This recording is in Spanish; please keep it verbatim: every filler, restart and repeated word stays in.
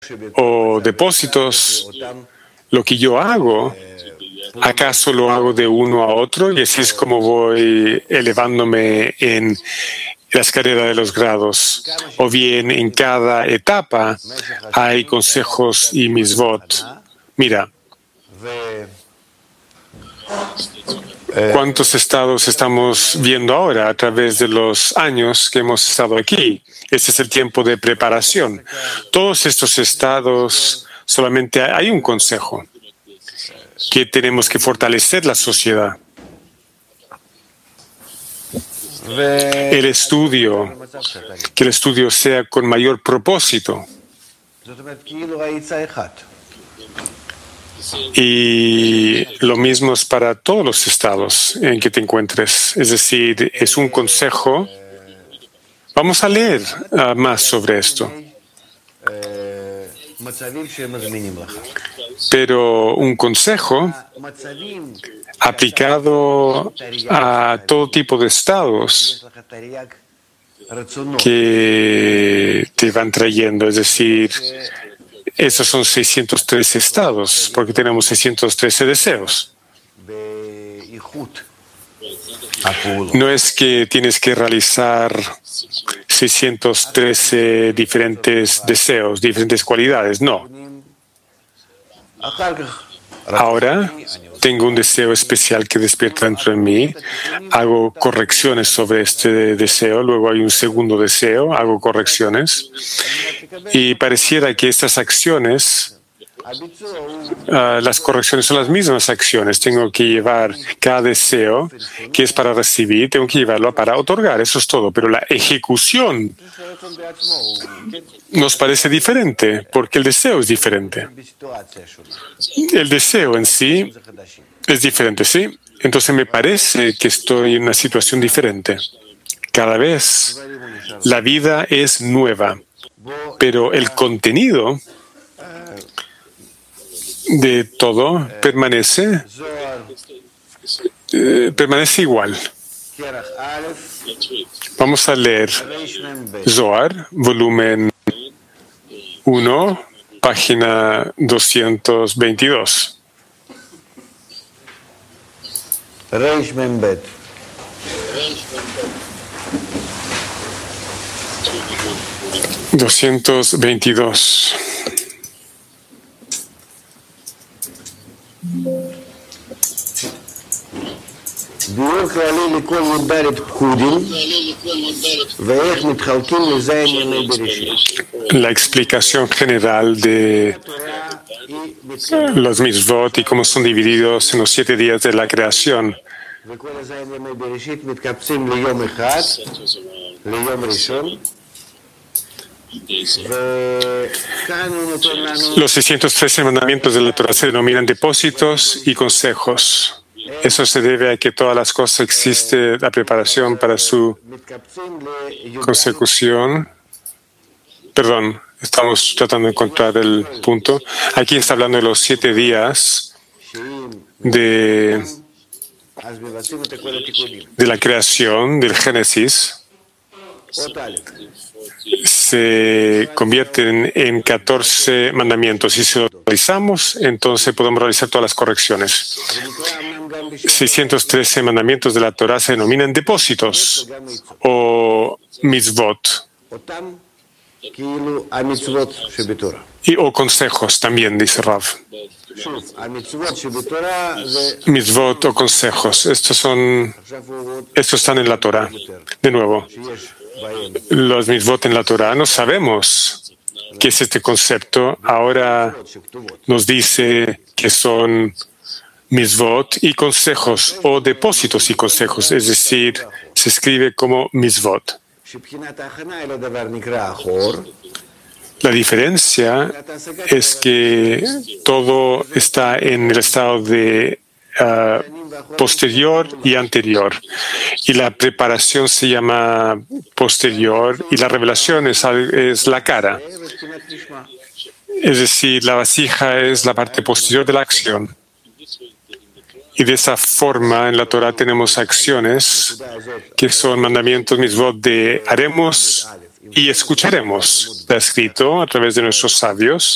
o depósitos, lo que yo hago, ¿acaso lo hago de uno a otro? Y así es como voy elevándome en la escalera de los grados. O bien en cada etapa hay consejos y misvot. Mira, ¿cuántos estados estamos viendo ahora a través de los años que hemos estado aquí? Ese es el tiempo de preparación. Todos estos estados, solamente hay un consejo, que tenemos que fortalecer la sociedad. El estudio, que el estudio sea con mayor propósito. Y lo mismo es para todos los estados en que te encuentres. Es decir, es un consejo. Vamos a leer uh, más sobre esto. Pero un consejo aplicado a todo tipo de estados que te van trayendo. Es decir, esos son seiscientos trece estados, porque tenemos seiscientos trece deseos. No es que tienes que realizar seiscientos trece diferentes deseos, diferentes cualidades, no. Ahora tengo un deseo especial que despierta dentro de mí, hago correcciones sobre este deseo, luego hay un segundo deseo, hago correcciones, y pareciera que estas acciones, Uh, las correcciones son las mismas acciones. Tengo que llevar cada deseo que es para recibir, tengo que llevarlo para otorgar, eso es todo. Pero la ejecución nos parece diferente, porque el deseo es diferente. El deseo en sí es diferente, ¿sí? Entonces me parece que estoy en una situación diferente. Cada vez la vida es nueva, pero el contenido de todo permanece eh, permanece igual. Vamos a leer Zohar, volumen uno, página doscientos veintidós. doscientos veintidós. La explicación general de los mitzvot y cómo son divididos en los siete días de la creación. Los seiscientos trece mandamientos de la Torah se denominan depósitos y consejos. Eso se debe a que todas las cosas existe la preparación para su consecución. Perdón, estamos tratando de encontrar el punto. Aquí está hablando de los siete días de, de la creación, del Génesis. Se convierten en catorce mandamientos. Si se lo realizamos, entonces podemos realizar todas las correcciones. seiscientos trece mandamientos de la Torah se denominan depósitos o mitzvot. Y, o consejos también, dice Rav. Mitzvot o consejos. Estos son, estos están en la Torah. De nuevo, los mitzvot en la Torah no sabemos qué es este concepto. Ahora nos dice que son mitzvot y consejos o depósitos y consejos, es decir, se escribe como mitzvot. La diferencia es que todo está en el estado de uh, posterior y anterior. Y la preparación se llama posterior y la revelación es, es la cara. Es decir, la vasija es la parte posterior de la acción. Y de esa forma en la Torah tenemos acciones que son mandamientos mitzvot de haremos y escucharemos. Está escrito a través de nuestros sabios.